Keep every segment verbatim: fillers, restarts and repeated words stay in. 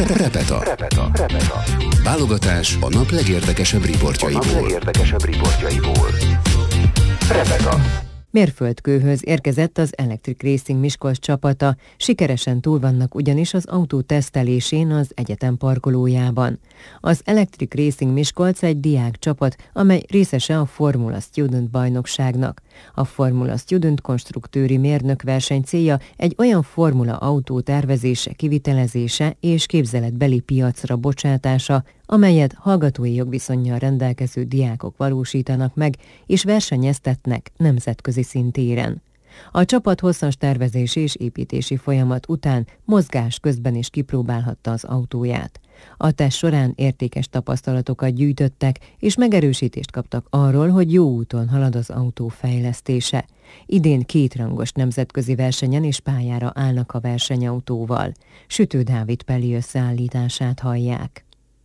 Repeta. Repeta. Repeta. Válogatás a nap legérdekesebb riportjaiból. A nap legérdekesebb riportjaiból. Repeta. Mérföldkőhöz érkezett az Electric Racing Miskolc csapata, sikeresen túl vannak ugyanis az autó tesztelésén az egyetem parkolójában. Az Electric Racing Miskolc egy diák csapat, amely részese a Formula Student bajnokságnak. A Formula Student konstruktőri mérnök verseny célja egy olyan formula autó tervezése, kivitelezése és képzeletbeli piacra bocsátása, amelyet hallgatói jogviszonnyal rendelkező diákok valósítanak meg, és versenyeztetnek nemzetközi szintéren. A csapat hosszas tervezési és építési folyamat után mozgás közben is kipróbálhatta az autóját. A teszt során értékes tapasztalatokat gyűjtöttek, és megerősítést kaptak arról, hogy jó úton halad az autó fejlesztése. Idén kétrangos nemzetközi versenyen és pályára állnak a versenyautóval. Sütő Dávid Peli összeállítását hallják.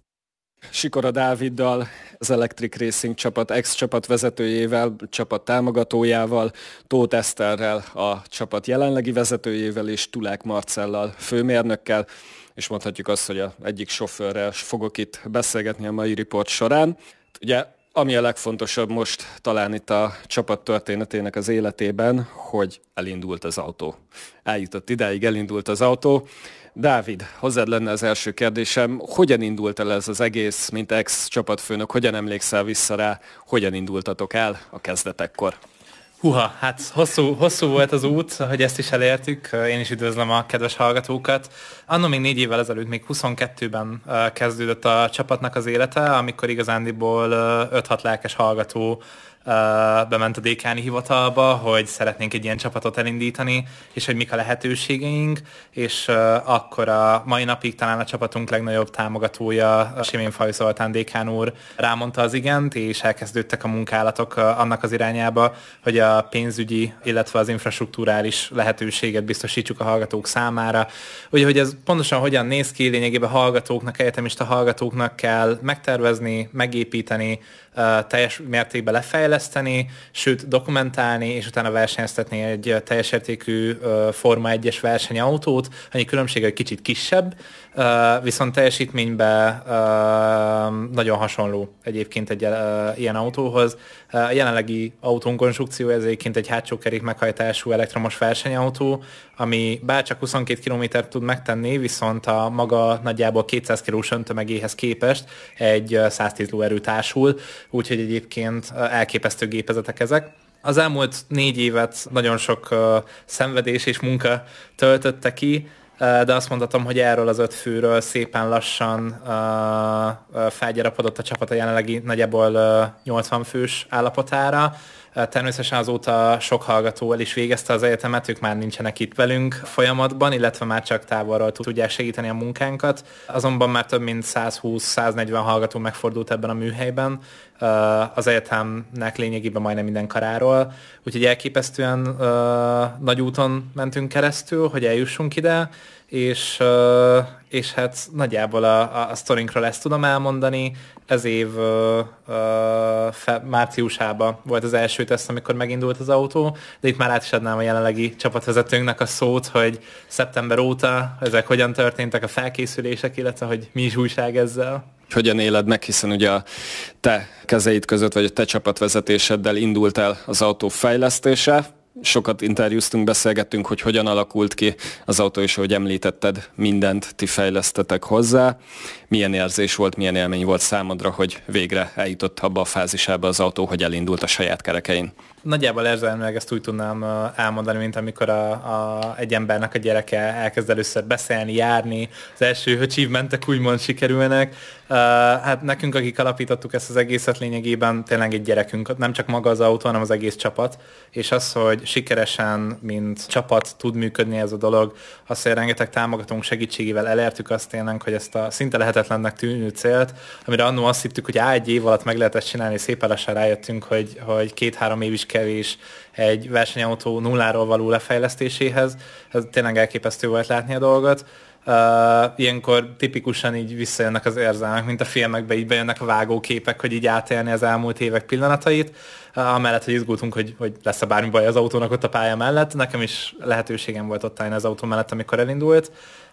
Sikora Dáviddal, az Electric Racing csapat ex-csapat vezetőjével, csapat támogatójával, Tóth Eszterrel, a csapat jelenlegi vezetőjével és Tulák Marcellal, főmérnökkel, és mondhatjuk azt, hogy a egyik sofőrrel fogok itt beszélgetni a mai riport során. Ugye, ami a legfontosabb most talán itt a csapat történetének az életében, hogy elindult az autó. Eljutott idáig, elindult az autó. Dávid, hozzád lenne az első kérdésem, hogyan indult el ez az egész, mint ex-csapatfőnök, hogyan emlékszel vissza rá, hogyan indultatok el a kezdetekkor? Húha, hát hosszú, hosszú volt az út, hogy ezt is elértük. Én is üdvözlöm a kedves hallgatókat. Anno még négy évvel ezelőtt, még huszonkettőben kezdődött a csapatnak az élete, amikor igazándiból öt-hat lelkes hallgató bement a dékáni hivatalba, hogy szeretnénk egy ilyen csapatot elindítani, és hogy mik a lehetőségeink, és akkor a mai napig talán a csapatunk legnagyobb támogatója, Simén Faj Zoltán dékán úr rámondta az igent, és elkezdődtek a munkálatok annak az irányába, hogy a pénzügyi, illetve az infrastruktúrális lehetőséget biztosítsuk a hallgatók számára. Ugye, hogy ez pontosan hogyan néz ki, lényegében hallgatóknak, egyetemista hallgatóknak kell megtervezni, megépíteni, teljes mértékben lefejleszteni, sőt dokumentálni, és utána versenyeztetni egy teljes értékű Forma egyes versenyautót, annyi különbség, hogy kicsit kisebb, viszont teljesítményben nagyon hasonló egyébként egy ilyen autóhoz. A jelenlegi autón konstrukció ez egyébként egy hátsó kerék meghajtású elektromos versenyautó, ami bárcsak huszonkét kilométert tud megtenni, viszont a maga nagyjából kétszáz kilós öntömegéhez képest egy száztíz lóerő társul, úgyhogy egyébként elképesztő gépezetek ezek. Az elmúlt négy évet nagyon sok uh, szenvedés és munka töltötte ki, uh, de azt mondhatom, hogy erről az öt főről szépen lassan uh, uh, felgyarapodott a csapat a jelenlegi nagyjából uh, nyolcvan fős állapotára. Természetesen azóta sok hallgató el is végezte az egyetemet, ők már nincsenek itt velünk folyamatban, illetve már csak távolról tudják segíteni a munkánkat. Azonban már több mint százhúsz-száznegyven hallgató megfordult ebben a műhelyben, az egyetemnek lényegében majdnem minden karáról. Úgyhogy elképesztően uh, nagy úton mentünk keresztül, hogy eljussunk ide, és, uh, és hát nagyjából a, a, a sztorinkról ezt tudom elmondani. Ez év uh, uh, fe, márciusában volt az első teszt, amikor megindult az autó, de itt már át is adnám a jelenlegi csapatvezetőnknek a szót, hogy szeptember óta ezek hogyan történtek a felkészülések, illetve hogy mi is újság ezzel. Hogyan éled meg, hiszen ugye a te kezeid között, vagy a te csapatvezetéseddel indult el az autó fejlesztése. Sokat interjúztunk, beszélgettünk, hogy hogyan alakult ki az autó, és ahogy említetted, mindent ti fejlesztetek hozzá. Milyen érzés volt, milyen élmény volt számodra, hogy végre eljutott abba a fázisába az autó, hogy elindult a saját kerekein? Nagyjából érzelmileg ezt úgy tudnám elmondani, mint amikor a, a, egy embernek a gyereke elkezd először beszélni, járni, az első achievementek úgymond sikerülnek. Uh, hát nekünk, akik alapítottuk ezt az egészet, lényegében tényleg egy gyerekünk, nem csak maga az autó, hanem az egész csapat, és az, hogy sikeresen, mint csapat tud működni ez a dolog, az, hogy rengeteg támogatónk segítségével elértük azt tényleg, hogy ezt a szinte lehetetlennek tűnő célt, amire annó azt hittük, hogy á, egy év alatt meg lehet ezt csinálni, szépen lassan rájöttünk, hogy, hogy két-három év is kevés egy versenyautó nulláról való lefejlesztéséhez. Ez tényleg elképesztő volt látni a dolgot. Uh, ilyenkor tipikusan így visszajönnek az érzelmek, mint a filmekben, így bejönnek a vágóképek, hogy így átélni az elmúlt évek pillanatait. Uh, amellett, hogy izgultunk, hogy, hogy lesz-e bármi baj az autónak ott a pálya mellett. Nekem is lehetőségem volt ott állni az autó mellett, amikor elindult.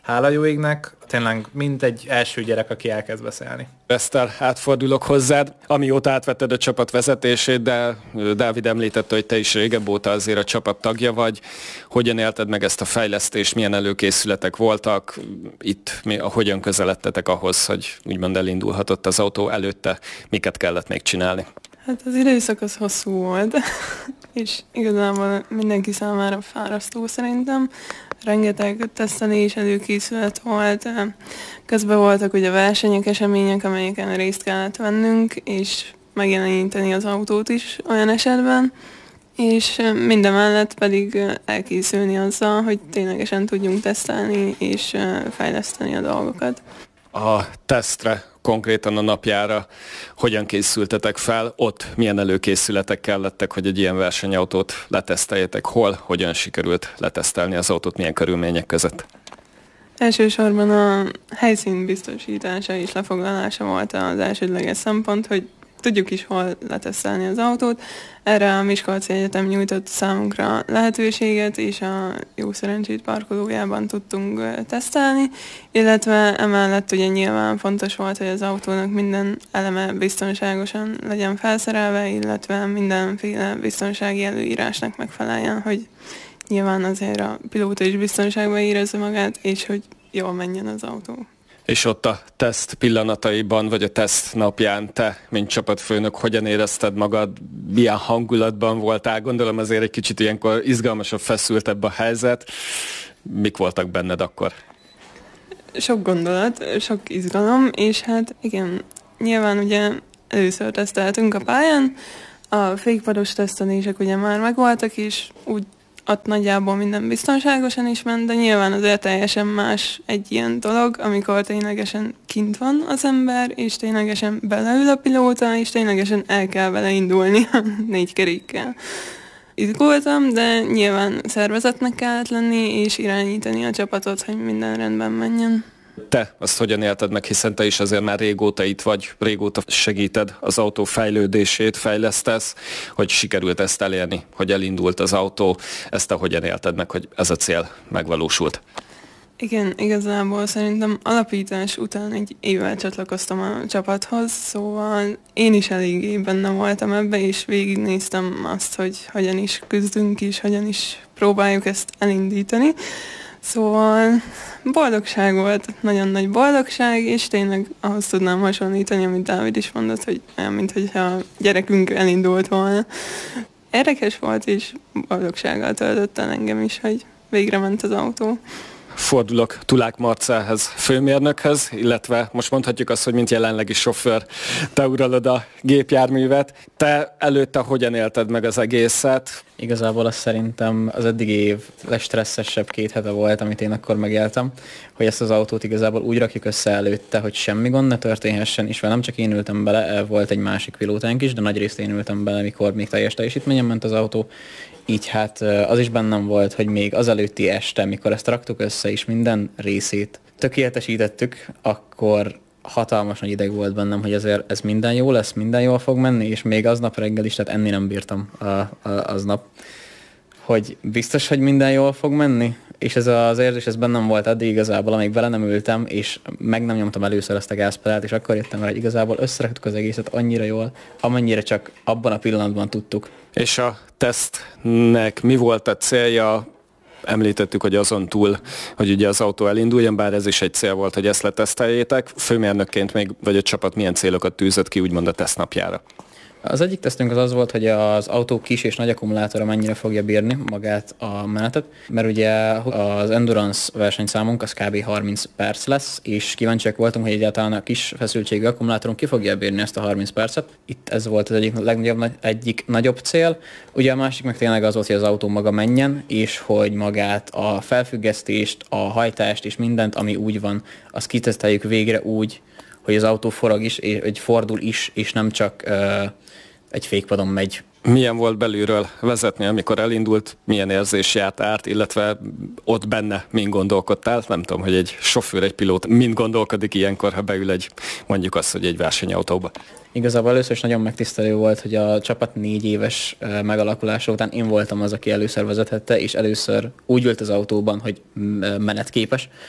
hála jó égnek, tényleg mint egy első gyerek, aki elkezd beszélni. Eszter, átfordulok hozzád. Amióta átvetted a csapat vezetését, de Dávid említette, hogy te is régebb óta azért a csapat tagja vagy. Hogyan élted meg ezt a fejlesztést, milyen előkészületek voltak? Itt mi, hogyan közeledtetek ahhoz, hogy úgymond elindulhatott az autó előtte? Miket kellett még csinálni? Hát az időszak az hosszú volt, és igazából mindenki számára fárasztó szerintem. Rengeteg tesztelés, előkészület volt, közben voltak ugye versenyek, események, amelyeken részt kellett vennünk, és megjeleníteni az autót is olyan esetben, és mindemellett pedig elkészülni azzal, hogy ténylegesen tudjunk tesztelni és fejleszteni a dolgokat. A tesztre, konkrétan a napjára hogyan készültetek fel? Ott milyen előkészületek kellettek, hogy egy ilyen versenyautót leteszteljetek? Hol, hogyan sikerült letesztelni az autót, milyen körülmények között? Elsősorban a helyszín biztosítása és lefoglalása volt az elsődleges szempont, hogy tudjuk is hol letesztelni az autót. Erre a Miskolci Egyetem nyújtott számunkra lehetőséget, és a Jó Szerencsét parkolójában tudtunk tesztelni, illetve emellett ugye nyilván fontos volt, hogy az autónak minden eleme biztonságosan legyen felszerelve, illetve mindenféle biztonsági előírásnak megfeleljen, hogy nyilván azért a pilóta is biztonságban érezze magát, és hogy jól menjen az autó. És ott a teszt pillanataiban, vagy a teszt napján te, mint csapatfőnök, hogyan érezted magad, milyen hangulatban voltál? Gondolom azért egy kicsit ilyenkor izgalmasabb, feszültebb a helyzet. Mik voltak benned akkor? Sok gondolat, sok izgalom, és hát igen, nyilván ugye először teszteltünk a pályán, a fékpados tesztelések ugye már megvoltak, és úgy ott nagyjából minden biztonságosan is ment, de nyilván azért teljesen más egy ilyen dolog, amikor ténylegesen kint van az ember, és ténylegesen beleül a pilóta, és ténylegesen el kell vele indulni a négy kerékkel. Izgultam, de nyilván szervezetnek kellett lenni, és irányítani a csapatot, hogy minden rendben menjen. Te azt hogyan élted meg, hiszen te is azért már régóta itt vagy, régóta segíted az autó fejlődését, fejlesztesz, hogy sikerült ezt elérni, hogy elindult az autó, ezt te hogyan élted meg, hogy ez a cél megvalósult? Igen, igazából szerintem alapítás után egy évvel csatlakoztam a csapathoz, szóval én is eléggé benne voltam ebbe, és végignéztem azt, hogy hogyan is küzdünk is, hogyan is próbáljuk ezt elindítani. Szóval boldogság volt, nagyon nagy boldogság, és tényleg ahhoz tudnám hasonlítani, amit Dávid is mondott, hogy olyan, mintha a gyerekünk elindult volna. Érdekes volt, és boldogsággal töltött el engem is, hogy végre ment az autó. Fordulok Tulák Marcelhez, főmérnökhez, illetve most mondhatjuk azt, hogy mint jelenlegi sofőr, te uralod a gépjárművet. Te előtte hogyan élted meg az egészet? Igazából az szerintem az eddigi év legstresszesebb két hete volt, amit én akkor megéltem, hogy ezt az autót igazából úgy rakjuk össze előtte, hogy semmi gond ne történhessen, és nem csak én ültem bele, volt egy másik pilótánk is, de nagyrészt én ültem bele, mikor még teljes teljesítményen ment az autó. Így hát az is bennem volt, hogy még az előtti este, mikor ezt raktuk össze és minden részét tökéletesítettük, akkor hatalmas nagy ideg volt bennem, hogy azért ez minden jó lesz, minden jól fog menni, és még aznap reggel is, tehát enni nem bírtam a, a, aznap, hogy biztos, hogy minden jól fog menni, és ez az érzés, ez bennem volt addig igazából, amíg bele nem ültem, és meg nem nyomtam először ezt a gázpedált, és akkor jöttem rá, hogy igazából összeraktuk az egészet annyira jól, amennyire csak abban a pillanatban tudtuk. És a tesztnek mi volt a célja? Említettük, hogy azon túl, hogy ugye az autó elinduljon, bár ez is egy cél volt, hogy ezt leteszteljétek. Főmérnökként még, vagy a csapat milyen célokat tűzött ki, úgymond a tesztnapjára? Az egyik tesztünk az az volt, hogy az autó kis és nagy akkumulátora mennyire fogja bírni magát a menetet, mert ugye az Endurance versenyszámunk az kb. harminc perc lesz, és kíváncsiak voltunk, hogy egyáltalán a kis feszültségű akkumulátorunk ki fogja bírni ezt a harminc percet. Itt ez volt az egyik legnagyobb, egyik nagyobb cél. Ugye a másik meg tényleg az volt, hogy az autó maga menjen, és hogy magát a felfüggesztést, a hajtást és mindent, ami úgy van, azt kiteszteljük végre úgy, hogy az autó forog is, és, hogy fordul is, és nem csak uh, egy fékpadon megy. Milyen volt belülről vezetni, amikor elindult, milyen érzés járt át, illetve ott benne mind gondolkodtál? Nem tudom, hogy egy sofőr, egy pilóta mind gondolkodik ilyenkor, ha beül egy, mondjuk azt, hogy egy versenyautóba. Igazából először is nagyon megtisztelő volt, hogy a csapat négy éves megalakulása után én voltam az, aki először vezethette, és először úgy ült az autóban, hogy menetképes.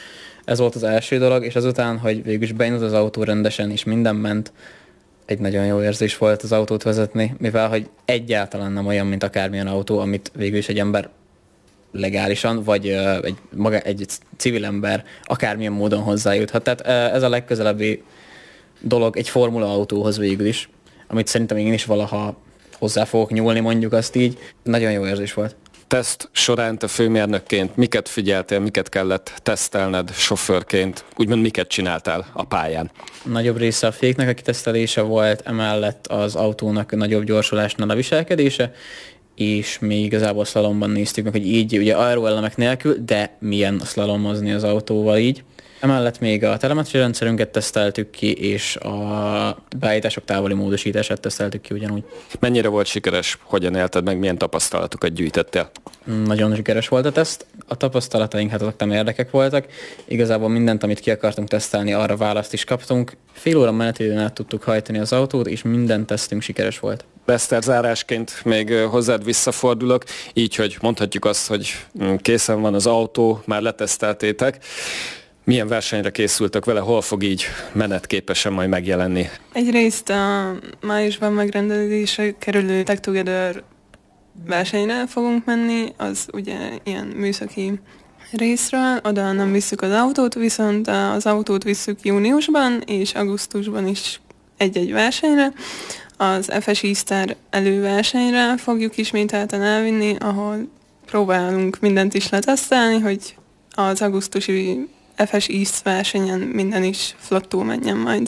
Ez volt az első dolog, és azután, hogy végül is beindult az autó rendesen, és minden ment, egy nagyon jó érzés volt az autót vezetni, mivel hogy egyáltalán nem olyan, mint akármilyen autó, amit végül is egy ember legálisan, vagy uh, egy, maga, egy civil ember akármilyen módon hozzájuthat. Tehát uh, ez a legközelebbi dolog egy formula autóhoz végül is, amit szerintem én is valaha hozzá fogok nyúlni, mondjuk azt így. Nagyon jó érzés volt. Teszt során te főmérnökként miket figyeltél, miket kellett tesztelned sofőrként, úgymond miket csináltál a pályán? Nagyobb része a féknek a kitesztelése volt, emellett az autónak nagyobb gyorsulásnál a viselkedése, és mi igazából szlalomban néztük meg, hogy így ugye aeroelemek nélkül, de milyen szlalomozni az autóval így. Emellett még a telemetri rendszerünket teszteltük ki, és a beállítások távoli módosítását teszteltük ki ugyanúgy. Mennyire volt sikeres? Hogyan élted meg? Milyen tapasztalatokat gyűjtettél? Nagyon sikeres volt a teszt. A tapasztalataink hát azok nem érdekek voltak. Igazából mindent, amit ki akartunk tesztelni, arra választ is kaptunk. Fél óra menetidőn át tudtuk hajtani az autót, és minden tesztünk sikeres volt. Leszter, zárásként még hozzád visszafordulok, így, hogy mondhatjuk azt, hogy készen van az autó, már leteszteltétek. Milyen versenyre készültek vele, hol fog így menetképesen majd megjelenni? Egyrészt a májusban megrendezésre kerülő Tech Together versenyre fogunk menni, az ugye ilyen műszaki részről, oda nem visszük az autót, viszont az autót visszük júniusban és augusztusban is egy-egy versenyre. Az ef es e-Star előversenyre fogjuk ismételten elvinni, ahol próbálunk mindent is letesztelni, hogy az augusztusi ef es East versenyen minden is flottul menjen majd.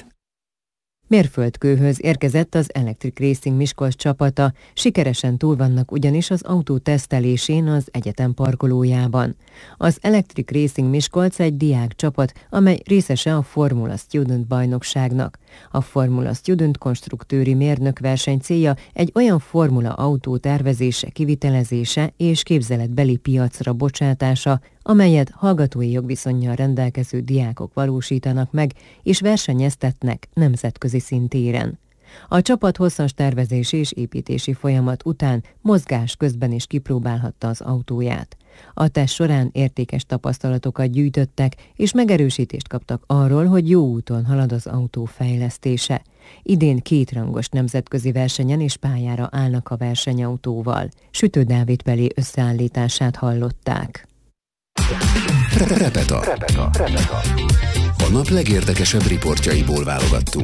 Mérföldkőhöz érkezett az Electric Racing Miskolc csapata, sikeresen túl vannak ugyanis az autó tesztelésén az egyetem parkolójában. Az Electric Racing Miskolc egy diák csapat, amely részese a Formula Student bajnokságnak. A Formula Student konstruktőri mérnökverseny célja egy olyan formula autó tervezése, kivitelezése és képzeletbeli piacra bocsátása, amelyet hallgatói jogviszonnyal rendelkező diákok valósítanak meg és versenyeztetnek nemzetközi szintéren. A csapat hosszas tervezési és építési folyamat után mozgás közben is kipróbálhatta az autóját. A teszt során értékes tapasztalatokat gyűjtöttek, és megerősítést kaptak arról, hogy jó úton halad az autó fejlesztése. Idén kétrangos nemzetközi versenyen és pályára állnak a versenyautóval. Sütő Dávid Pelé összeállítását hallották. Repeta. Repeta. Repeta. A nap legérdekesebb riportjaiból válogattunk.